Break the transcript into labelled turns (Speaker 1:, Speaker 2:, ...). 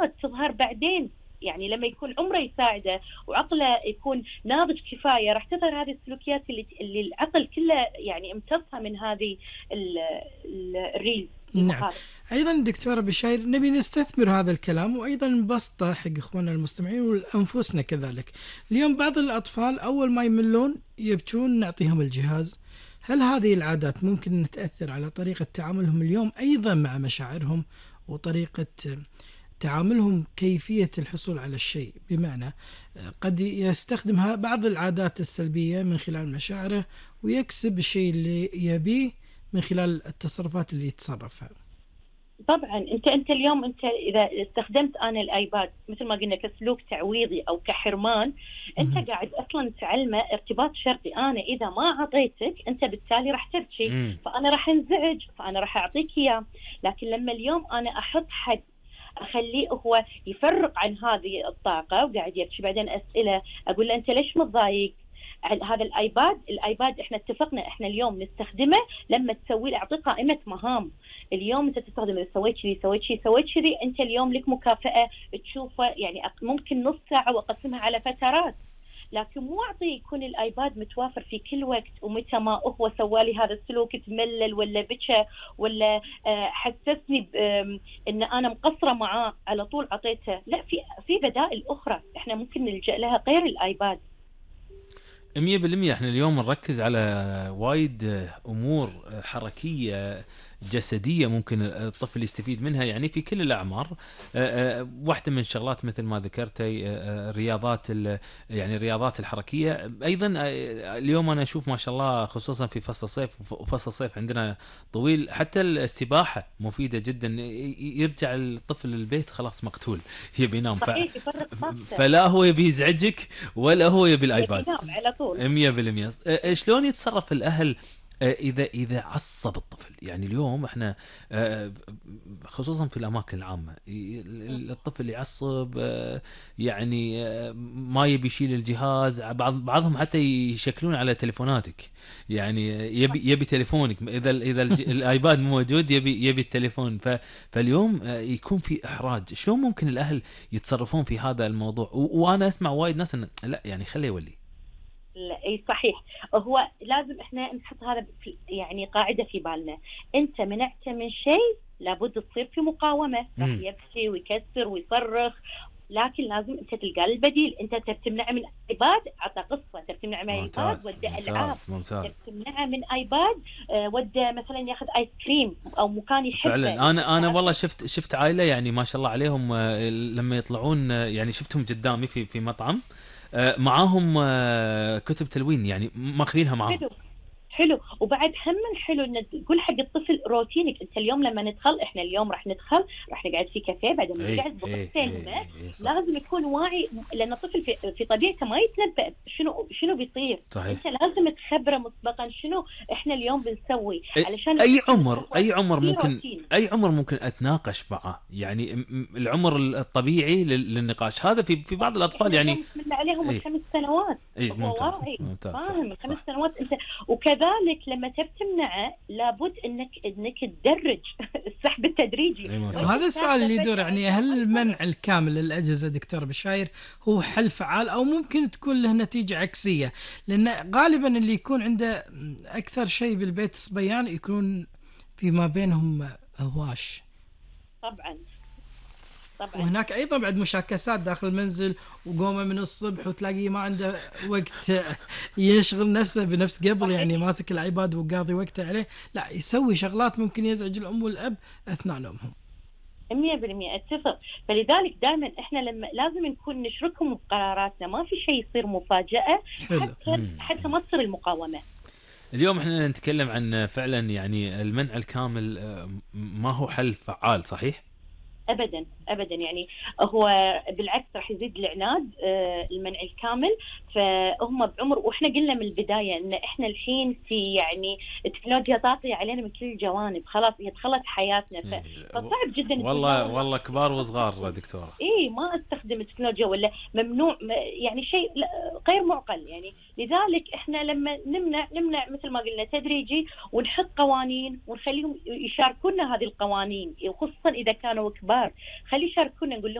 Speaker 1: علامات تظهر بعدين، يعني لما يكون عمره يساعده وعقله يكون ناضج كفايه راح تظهر هذه السلوكيات اللي العقل كله يعني امتصها من هذه الريلز.
Speaker 2: نعم. أيضا دكتورة بشاير نبي نستثمر هذا الكلام وأيضا نبسطه حق إخواننا المستمعين وأنفسنا كذلك. اليوم بعض الأطفال أول ما يملون يبكون نعطيهم الجهاز. هل هذه العادات ممكن أن تأثر على طريقة تعاملهم اليوم أيضا مع مشاعرهم وطريقة تعاملهم كيفية الحصول على الشيء؟ بمعنى قد يستخدم بعض العادات السلبية من خلال مشاعره ويكسب الشيء اللي يبيه من خلال التصرفات اللي يتصرفها.
Speaker 1: طبعا انت اليوم انت اذا استخدمت انا الايباد مثل ما قلنا كسلوك تعويضي او كحرمان، انت قاعد اصلا تعلمه ارتباط شرطي. انا اذا ما اعطيتك انت بالتالي راح تبكي، فانا راح انزعج، فانا راح اعطيك اياه. لكن لما اليوم انا احط حد اخليه هو يفرق عن هذه الطاقه وقاعد يبكي، بعدين اسئله اقول له انت ليش متضايق؟ هذا الايباد احنا اتفقنا احنا اليوم نستخدمه لما تسوي له، اعطيه قائمه مهام. اليوم انت تستخدم اذا سويت كذي سويت كذي، انت اليوم لك مكافاه تشوفه، يعني ممكن نص ساعه واقسمها على فترات. لكن مو اعطي يكون الايباد متوافر في كل وقت، ومتى ما هو سوالي هذا السلوك تملل ولا بكى ولا حسسني ان انا مقصره معاه على طول عطيته. لا، في بدائل اخرى احنا ممكن نلجأ لها غير الايباد.
Speaker 3: 100% احنا اليوم نركز على وايد امور حركيه جسديه ممكن الطفل يستفيد منها يعني في كل الاعمار. واحده من الشغلات مثل ما ذكرتي الرياضات، يعني الرياضات الحركيه. ايضا اليوم انا اشوف ما شاء الله خصوصا في فصل الصيف، وفصل الصيف عندنا طويل، حتى السباحه مفيده جدا. يرجع الطفل للبيت خلاص مقتول يبي ينام، فلا هو يبي يزعجك ولا هو يبي الايباد
Speaker 1: على طول.
Speaker 3: 100%. شلون يتصرف الاهل إذا عصب الطفل؟ يعني اليوم إحنا خصوصا في الأماكن العامة الطفل يعصب، يعني ما يبي يشيل الجهاز. بعضهم حتى يشكلون على تليفوناتك، يعني يبي تليفونك، إذا الآيباد مو موجود يبي التليفون. فاليوم يكون في إحراج. شلون ممكن الأهل يتصرفون في هذا الموضوع؟ وأنا أسمع وايد ناس إن لا يعني خليه يولي.
Speaker 1: لا اي صحيح، هو لازم احنا نحط هذا يعني قاعده في بالنا. انت منعته من شيء لابد تصير في مقاومه، راح يبكي ويكسر ويصرخ، لكن لازم انت تلقى له البديل. انت تمنعه من ايباد، عطى قصه. تمنعه من ايباد، ودى العاب. تمنعه من ايباد، ودى مثلا ياخذ ايس كريم او مكان يحبه.
Speaker 3: فعلا انا والله شفت عائله يعني ما شاء الله عليهم لما يطلعون، يعني شفتهم قدامي في مطعم معاهم كتب تلوين، يعني ماخذينها معاهم.
Speaker 1: حلو. وبعد هم حلو ان تقول حق الطفل روتينك. انت اليوم لما ندخل، احنا اليوم راح نقعد في كافيه، بعدين نرجع بوقتين. لازم يكون واعي، لان الطفل في طبيعته ما يتنبأ شنو بيصير.
Speaker 3: صحيح.
Speaker 1: انت لازم تخبره مسبقا شنو احنا اليوم بنسوي، علشان
Speaker 3: اي عمر ممكن اتناقش معه، يعني العمر الطبيعي للنقاش هذا في بعض الاطفال يعني
Speaker 1: من عليهم 5 سنوات.
Speaker 3: ممتاز.
Speaker 1: فاهم 5 سنوات انت. وكذلك لما تمنعه لابد انك تدرج السحب التدريجي.
Speaker 2: وهذا السؤال اللي يدور، يعني هل المنع الكامل للأجهزة دكتور بشاير هو حل فعال او ممكن تكون له نتيجة عكسية؟ لان غالبا اللي يكون عنده اكثر شيء بالبيت صبيان يكون فيما بينهم هواش.
Speaker 1: طبعا.
Speaker 2: وهناك أيضا بعد مشاكسات داخل المنزل، وقومه من الصبح وتلاقيه ما عنده وقت يشغل نفسه بنفس قبل، يعني ماسك العباد وقاضي وقته عليه، لا يسوي شغلات ممكن يزعج الأم والأب أثناء نومهم.
Speaker 1: 100% اتفق. فلذلك دائما احنا لما لازم نكون نشركهم بقراراتنا، ما في شيء يصير مفاجأة حتى ما تصير المقاومة.
Speaker 3: اليوم احنا نتكلم عن فعلا يعني المنع الكامل ما هو حل فعال، صحيح؟
Speaker 1: ابدا يعني هو بالعكس راح يزيد العناد. المنع الكامل فهم بعمر، واحنا قلنا من البدايه ان احنا الحين في يعني التكنولوجيا طاغيه علينا من كل الجوانب، خلاص هي دخلت حياتنا، فصعب جدا.
Speaker 3: والله كبار وصغار دكتوره.
Speaker 1: ما استخدم التكنولوجيا ولا ممنوع، يعني شيء غير معقل يعني. لذلك احنا لما نمنع مثل ما قلنا تدريجي، ونحط قوانين ونخليهم يشاركونا هذه القوانين، وخصوصا اذا كانوا كبار خلي يشاركونا، نقول لهم